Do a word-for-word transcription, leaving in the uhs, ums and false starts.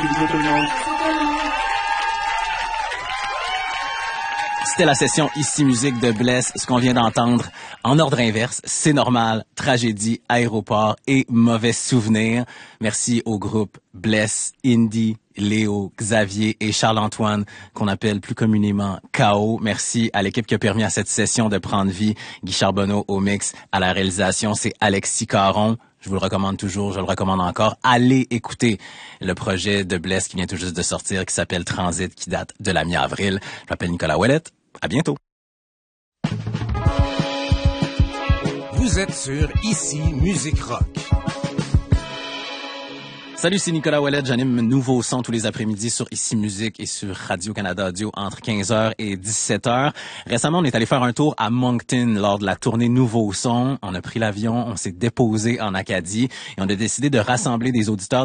bisous tout le monde. C'était la session Ici Musique de Bless. Ce qu'on vient d'entendre, en ordre inverse, C'est normal, Tragédie, Aéroport et Mauvais souvenirs. Merci au groupe Bless, Indy, Léo, Xavier et Charles-Antoine, qu'on appelle plus communément K O. Merci à l'équipe qui a permis à cette session de prendre vie. Guy Charbonneau au mix, à la réalisation, c'est Alexis Caron. Je vous le recommande toujours, je le recommande encore. Allez écouter le projet de Bless qui vient tout juste de sortir, qui s'appelle Transit, qui date de la mi-avril. Je m'appelle Nicolas Ouellette. À bientôt. Vous êtes sur Ici Musique Rock. Salut, c'est Nicolas Ouellette. J'anime Nouveau Son tous les après-midi sur Ici Musique et sur Radio-Canada Audio entre quinze heures et dix-sept heures. Récemment, on est allé faire un tour à Moncton lors de la tournée Nouveau Son. On a pris l'avion, on s'est déposé en Acadie et on a décidé de rassembler des auditeurs